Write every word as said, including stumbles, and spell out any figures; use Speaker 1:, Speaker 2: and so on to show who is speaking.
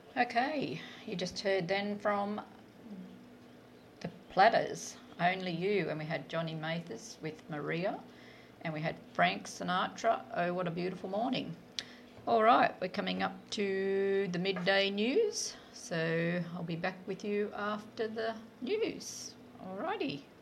Speaker 1: Okay, you just heard then from the Platters, Only You, and we had Johnny Mathis with Maria, and we had Frank Sinatra, Oh What a Beautiful Morning. All right, we're coming up to the midday news, so I'll be back with you after the news. All righty.